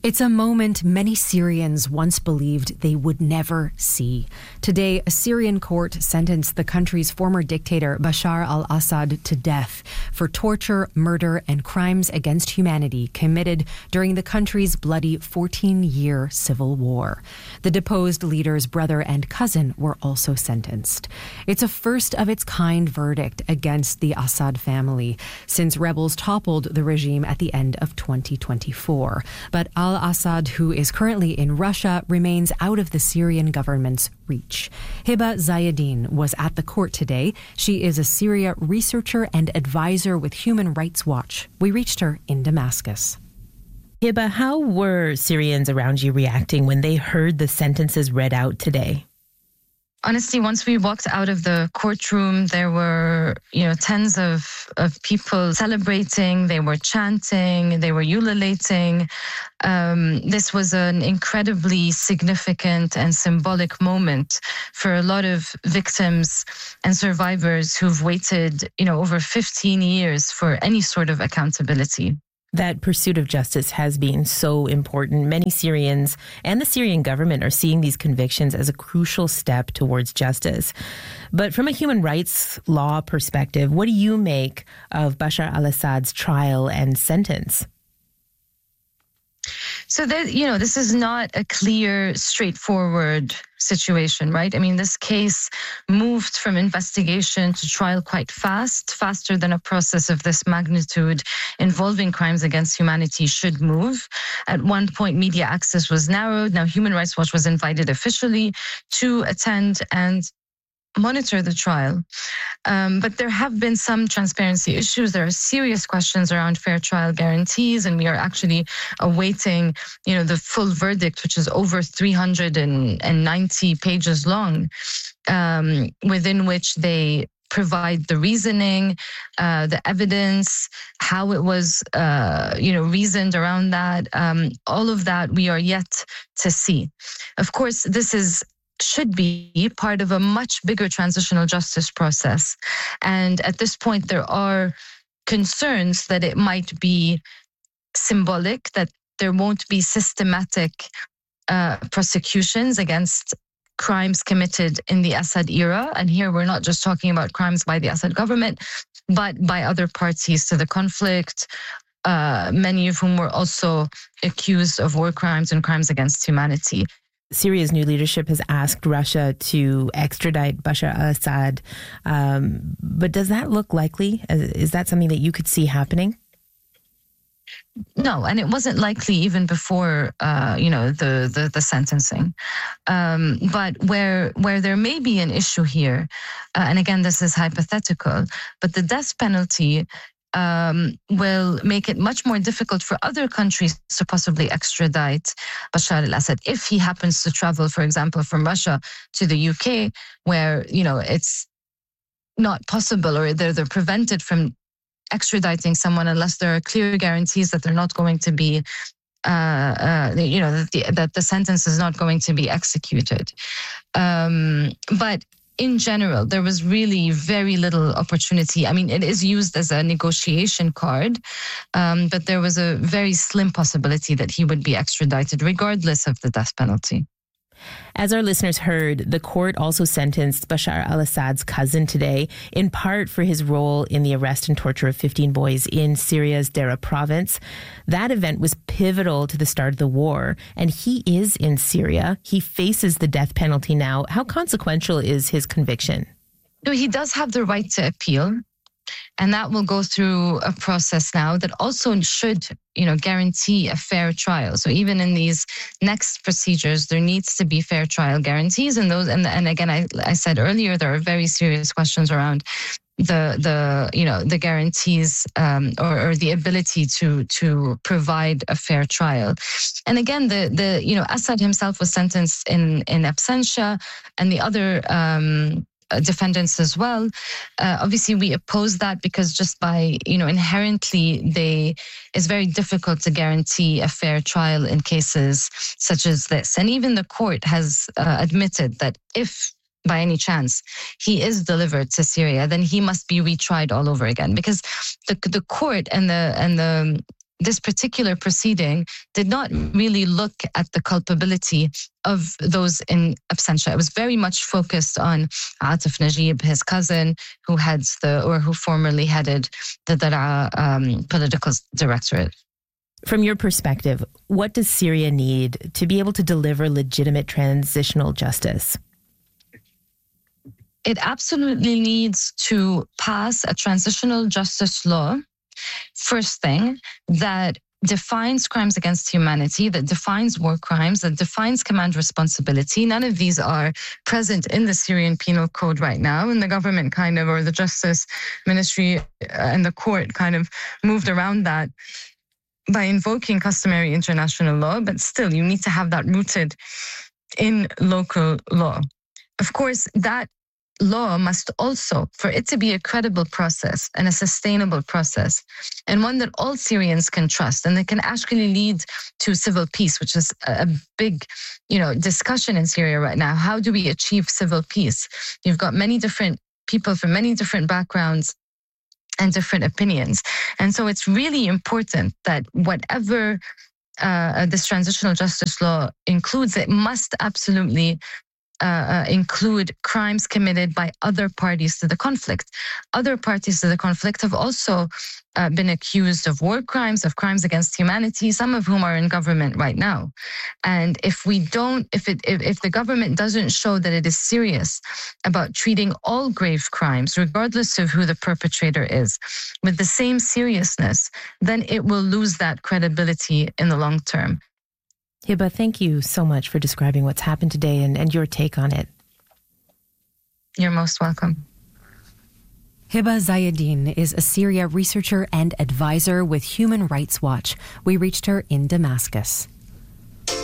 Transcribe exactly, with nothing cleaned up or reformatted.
It's a moment many Syrians once believed they would never see. Today, a Syrian court sentenced the country's former dictator Bashar al-Assad to death for torture, murder, and crimes against humanity committed during the country's bloody fourteen-year civil war. The deposed leader's brother and cousin were also sentenced. It's a first-of-its-kind verdict against the Assad family since rebels toppled the regime at the end of twenty twenty-four. But al Al-Assad, who is currently in Russia, remains out of the Syrian government's reach. Hiba Zayedin was at the court today. She is a Syria researcher and advisor with Human Rights Watch. We reached her in Damascus. Hiba, how were Syrians around you reacting when they heard the sentences read out today? Honestly, once we walked out of the courtroom, there were, you know, tens of, of people celebrating. They were chanting. They were ululating. Um, this was an incredibly significant and symbolic moment for a lot of victims and survivors who've waited, you know, over fifteen years for any sort of accountability. That pursuit of justice has been so important. Many Syrians and the Syrian government are seeing these convictions as a crucial step towards justice. But from a human rights law perspective, what do you make of Bashar al-Assad's trial and sentence? So that, you know, this is not a clear, straightforward situation, right? I mean, this case moved from investigation to trial quite fast, faster than a process of this magnitude involving crimes against humanity should move. At one point, media access was narrowed. Now, Human Rights Watch was invited officially to attend and monitor the trial. Um, but there have been some transparency issues. There are serious questions around fair trial guarantees, and we are actually awaiting, you know, the full verdict, which is over three hundred ninety pages long, um, within which they provide the reasoning, uh, the evidence, how it was, uh, you know, reasoned around that. Um, all of that we are yet to see. Of course, this is should be part of a much bigger transitional justice process. And at this point, there are concerns that it might be symbolic, that there won't be systematic uh, prosecutions against crimes committed in the Assad era. And here we're not just talking about crimes by the Assad government, but by other parties to the conflict, uh, many of whom were also accused of war crimes and crimes against humanity. Syria's new leadership has asked Russia to extradite Bashar al-Assad. Um, but does that look likely? Is that something that you could see happening? No, and it wasn't likely even before, uh, you know, the the, the sentencing. Um, but where where there may be an issue here, uh, and again, this is hypothetical, but the death penalty Um, will make it much more difficult for other countries to possibly extradite Bashar al-Assad if he happens to travel, for example, from Russia to the U K, where, you know, it's not possible or they're, they're prevented from extraditing someone unless there are clear guarantees that they're not going to be, uh, uh, you know, that the, that the sentence is not going to be executed. Um, but in general, there was really very little opportunity. I mean, it is used as a negotiation card, um, but there was a very slim possibility that he would be extradited regardless of the death penalty. As our listeners heard, the court also sentenced Bashar al-Assad's cousin today, in part for his role in the arrest and torture of fifteen boys in Syria's Deraa province. That event was pivotal to the start of the war, and he is in Syria. He faces the death penalty now. How consequential is his conviction? No, he does have the right to appeal, and that will go through a process now that also should, you know, guarantee a fair trial. So even in these next procedures, there needs to be fair trial guarantees. And those, and, and again, I, I said earlier, there are very serious questions around the the you know the guarantees um, or, or the ability to to provide a fair trial. And again, the the you know Assad himself was sentenced in in absentia, and the other Um, defendants as well. Uh, obviously, we oppose that because just by, you know, inherently, they it's very difficult to guarantee a fair trial in cases such as this. And even the court has uh, admitted that if by any chance he is delivered to Syria, then he must be retried all over again, because the the court and the and the this particular proceeding did not really look at the culpability of those in absentia. It was very much focused on Atif Najib, his cousin, who heads the, or who formerly headed the Daraa um, political directorate. From your perspective, what does Syria need to be able to deliver legitimate transitional justice? It absolutely needs to pass a transitional justice law, first thing, that defines crimes against humanity, that defines war crimes, that defines command responsibility. None of these are present in the Syrian Penal Code right now, and the government kind of, or the Justice Ministry and the court kind of moved around that by invoking customary international law, but still you need to have that rooted in local law. Of course, that law must also, for it to be a credible process and a sustainable process, and one that all Syrians can trust, and that can actually lead to civil peace, which is a big, you know, discussion in Syria right now. How do we achieve civil peace? You've got many different people from many different backgrounds and different opinions. And so it's really important that whatever uh, this transitional justice law includes, it must absolutely Uh, uh, include crimes committed by other parties to the conflict. Other parties to the conflict have also uh, been accused of war crimes, of crimes against humanity, some of whom are in government right now. And if we don't, if it, if, if the government doesn't show that it is serious about treating all grave crimes, regardless of who the perpetrator is, with the same seriousness, then it will lose that credibility in the long term. Hiba, thank you so much for describing what's happened today and, and your take on it. You're most welcome. Hiba Zayedin is a Syria researcher and advisor with Human Rights Watch. We reached her in Damascus.